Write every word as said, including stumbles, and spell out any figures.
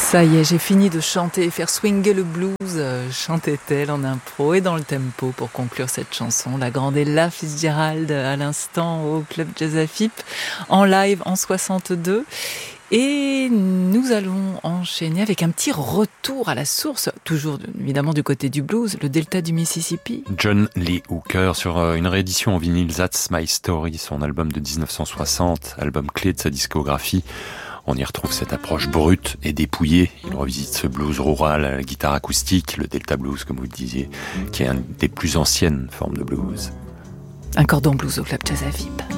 Ça y est, j'ai fini de chanter et faire swinger le blues, euh, chantait-elle en impro et dans le tempo pour conclure cette chanson. La grande Ella Fitzgerald à l'instant au Club Jazz A F I P en live en soixante-deux. Et nous allons enchaîner avec un petit retour à la source, toujours évidemment du côté du blues, le delta du Mississippi. John Lee Hooker sur une réédition en vinyle That's My Story, son album de dix-neuf cent soixante, album clé de sa discographie. On y retrouve cette approche brute et dépouillée. Il revisite ce blues rural à la guitare acoustique, le delta blues comme vous le disiez, qui est une des plus anciennes formes de blues. Un cordon blues au Club Jazz A F I P.